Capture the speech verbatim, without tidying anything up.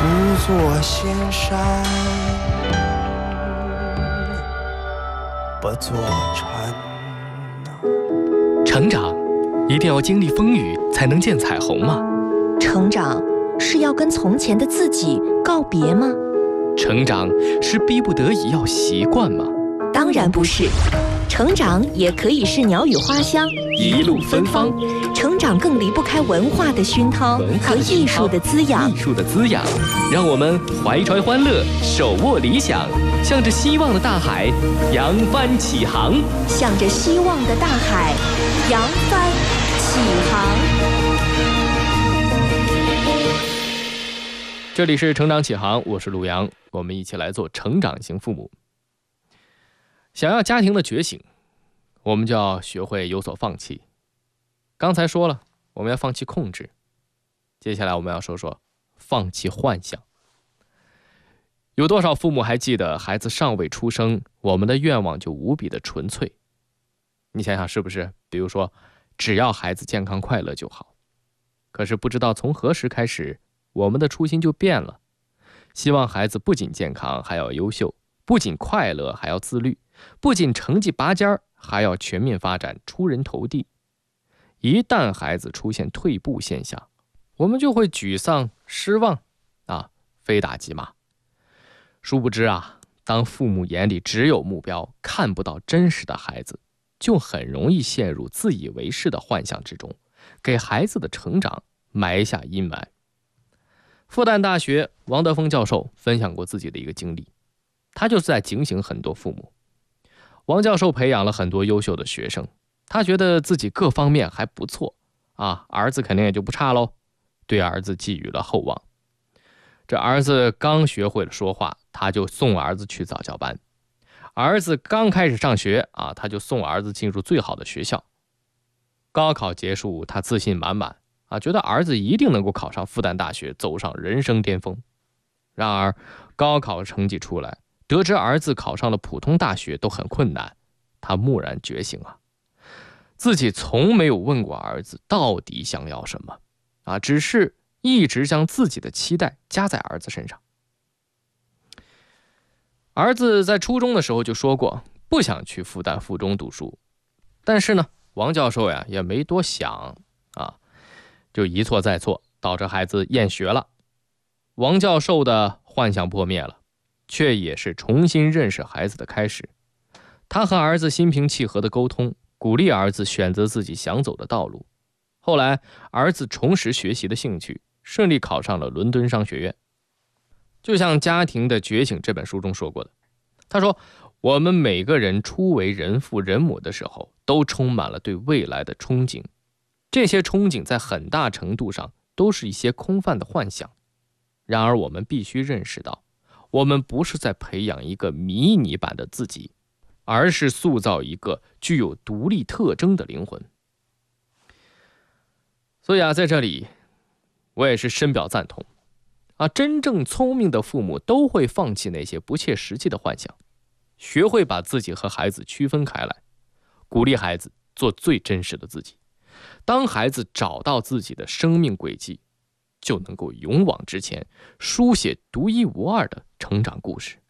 不做仙山，不做尘。 成长一定要经历风雨才能见彩虹吗？ 成长是要跟从前的自己告别吗？ 成长是逼不得已要习惯吗？ 当然不是，成长也可以是鸟语花香， 一路芬芳。 成长更离不开文化的熏陶和艺术的滋养。 艺术的滋养，让我们怀揣欢乐，手握理想，向着希望的大海扬帆起航。 向着希望的大海扬帆起航。 这里是成长起航，我是陆阳，我们一起来做成长型父母。想要家庭的觉醒，我们就要学会有所放弃。刚才说了，我们要放弃控制，接下来我们要说说放弃幻想。有多少父母还记得孩子尚未出生，我们的愿望就无比的纯粹？你想想是不是？比如说，只要孩子健康快乐就好。可是不知道从何时开始，我们的初心就变了，希望孩子不仅健康还要优秀，不仅快乐还要自律，不仅成绩拔尖儿还要全面发展，出人头地。一旦孩子出现退步现象，我们就会沮丧失望啊，非打即骂。殊不知啊，当父母眼里只有目标，看不到真实的孩子，就很容易陷入自以为是的幻想之中，给孩子的成长埋下阴霾。复旦大学王德峰教授分享过自己的一个经历，他就是在警醒很多父母。王教授培养了很多优秀的学生，他觉得自己各方面还不错啊，儿子肯定也就不差喽，对儿子寄予了厚望。这儿子刚学会了说话，他就送儿子去早教班；儿子刚开始上学啊，他就送儿子进入最好的学校。高考结束，他自信满满啊，觉得儿子一定能够考上复旦大学，走上人生巅峰。然而高考成绩出来，得知儿子考上了普通大学都很困难，他蓦然觉醒啊，自己从没有问过儿子到底想要什么啊，只是一直将自己的期待加在儿子身上。儿子在初中的时候就说过不想去复旦附中读书，但是呢，王教授呀也没多想啊，就一错再错，导致孩子厌学了。王教授的幻想破灭了，却也是重新认识孩子的开始。他和儿子心平气和的沟通，鼓励儿子选择自己想走的道路。后来儿子重拾学习的兴趣，顺利考上了伦敦商学院。就像《家庭的觉醒》这本书中说过的，他说，我们每个人初为人父人母的时候，都充满了对未来的憧憬，这些憧憬在很大程度上都是一些空泛的幻想。然而我们必须认识到，我们不是在培养一个迷你版的自己，而是塑造一个具有独立特征的灵魂。所以啊，在这里我也是深表赞同啊，真正聪明的父母都会放弃那些不切实际的幻想，学会把自己和孩子区分开来，鼓励孩子做最真实的自己。当孩子找到自己的生命轨迹，就能够勇往直前，书写独一无二的成长故事。